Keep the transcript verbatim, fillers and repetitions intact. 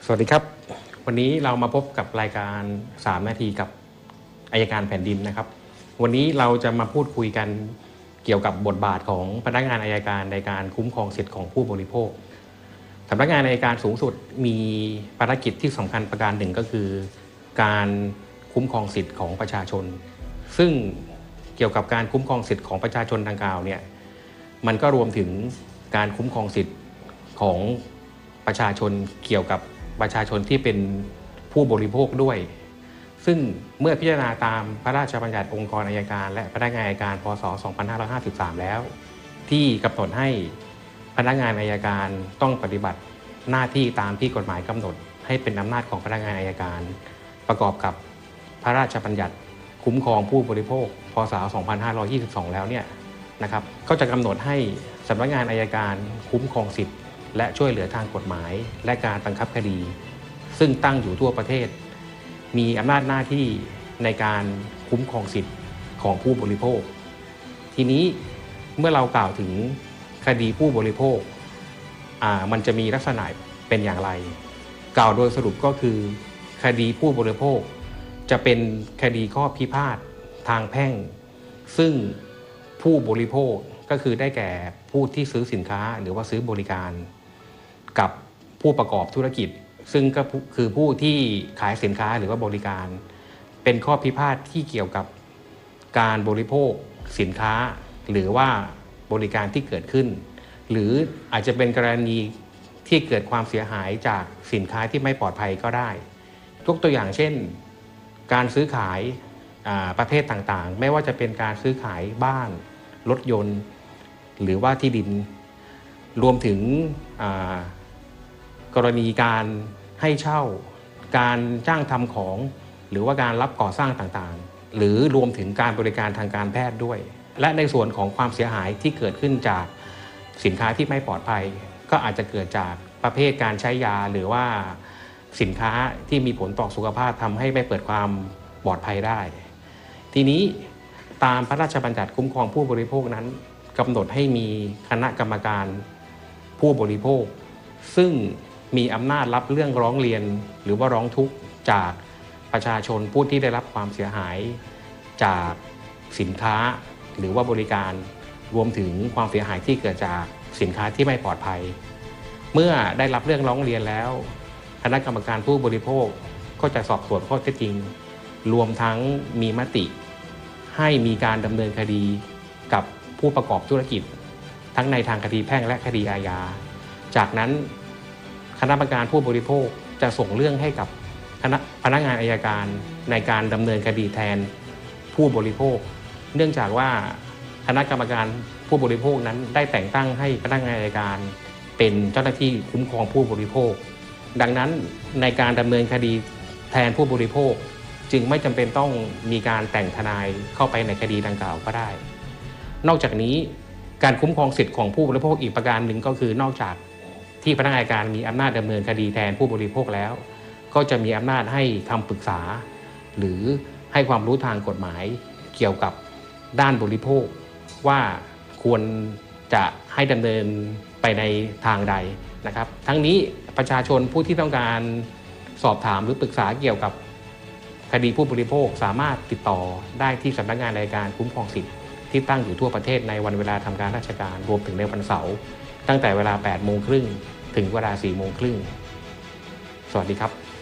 สวัสดีครับวันนี้เรามาพบกับรายการสามนาทีกับอัยการแผ่นดินนะครับวันนี้เราจะมาพูดคุยกันเกี่ยวกับบทบาทของพนักงานอัยการในการคุ้มครองสิทธิของผู้บริโภคสำนักงานอัยการสูงสุดมีภารกิจที่สำคัญประการหนึ่งก็คือการคุ้มครองสิทธิของประชาชนซึ่งเกี่ยวกับการคุ้มครองสิทธิของประชาชนดังกล่าวเนี่ยมันก็รวมถึงการคุ้มครองสิทธิของประชาชนเกี่ยวกับประชาชนที่เป็นผู้บริโภคด้วยซึ่งเมื่อพิจารณาตามพระราชบัญญัติองค์กรอัยการและพนักงานอัยการพ.ศ. สองพันห้าร้อยห้าสิบสามแล้วที่กำหนดให้พนักงานอัยการต้องปฏิบัติหน้าที่ตามที่กฎหมายกำหนดให้เป็นอำนาจของพนักงานอัยการประกอบกับพระราชบัญญัติคุ้มครองผู้บริโภคพ.ศ. สองพันห้าร้อยยี่สิบสองแล้วเนี่ยนะครับก็จะกำหนดให้สำนักงานอัยการคุ้มครองสิทธิและช่วยเหลือทางกฎหมายและการบังคับคดีซึ่งตั้งอยู่ทั่วประเทศมีอำนาจหน้าที่ในการคุ้มครองสิทธิของผู้บริโภคทีนี้เมื่อเรากล่าวถึงคดีผู้บริโภคอ่ามันจะมีลักษณะเป็นอย่างไรกล่าวโดยสรุปก็คือคดีผู้บริโภคจะเป็นคดีข้อพิพาททางแพ่งซึ่งผู้บริโภคก็คือได้แก่ผู้ที่ซื้อสินค้าหรือว่าซื้อบริการกับผู้ประกอบธุรกิจซึ่งก็คือผู้ที่ขายสินค้าหรือว่าบริการเป็นข้อพิพาทที่เกี่ยวกับการบริโภคสินค้าหรือว่าบริการที่เกิดขึ้นหรืออาจจะเป็นกรณีที่เกิดความเสียหายจากสินค้าที่ไม่ปลอดภัยก็ได้ยกตัวอย่างเช่นการซื้อขายประเภทต่างๆไม่ว่าจะเป็นการซื้อขายบ้านรถยนต์หรือว่าที่ดินรวมถึงกรณีการให้เช่าการจ้างทำของหรือว่าการรับก่อสร้างต่างๆหรือรวมถึงการบริการทางการแพทย์ด้วยและในส่วนของความเสียหายที่เกิดขึ้นจากสินค้าที่ไม่ปลอดภัยก็อาจจะเกิดจากประเภทการใช้ยาหรือว่าสินค้าที่มีผลต่อสุขภาพทำให้ไม่เกิดความปลอดภัยได้ทีนี้ตามพระราชบัญญัติคุ้มครองผู้บริโภคนั้นกำหนดให้มีคณะกรรมการผู้บริโภคซึ่งมีอำนาจรับเรื่องร้องเรียนหรือว่าร้องทุกข์จากประชาชนผู้ที่ได้รับความเสียหายจากสินค้าหรือว่าบริการรวมถึงความเสียหายที่เกิดจากสินค้าที่ไม่ปลอดภัยเมื่อได้รับเรื่องร้องเรียนแล้วคณะกรรมการผู้บริโภคก็จะสอบสวนข้อเท็จจริงรวมทั้งมีมติให้มีการดำเนินคดีกับผู้ประกอบธุรกิจทั้งในทางคดีแพ่งและคดีอาญาจากนั้นคณะกรรมการผู้บริโภคจะส่งเรื่องให้กับคณะพนักงานอัยการในการดำเนินคดีแทนผู้บริโภคเนื่องจากว่าคณะกรรมการผู้บริโภคนั้นได้แต่งตั้งให้พนักงานอัยการเป็นเจ้าหน้าที่คุ้มครองผู้บริโภคดังนั้นในการดำเนินคดีแทนผู้บริโภคจึงไม่จำเป็นต้องมีการแต่งทนายเข้าไปในคดีดังกล่าวก็ได้นอกจากนี้การคุ้มครองสิทธิของผู้บริโภคอีกประการหนึ่งก็คือนอกจากที่พนักงานอัยการมีอำนาจดำเนินคดีแทนผู้บริโภคแล้วก็จะมีอำนาจให้คำปรึกษาหรือให้ความรู้ทางกฎหมายเกี่ยวกับด้านบริโภคว่าควรจะให้ดำเนินไปในทางใดนะครับทั้งนี้ประชาชนผู้ที่ต้องการสอบถามหรือปรึกษาเกี่ยวกับคดีผู้บริโภคสามารถติดต่อได้ที่สำนักงานอัยการคุ้มครองสิทธิที่ตั้งอยู่ทั่วประเทศในวันเวลาทำการราชการรวมถึงในวันเสาร์ตั้งแต่เวลา แปดโมงครึ่งถึงเวลา สี่โมงครึ่งสวัสดีครับ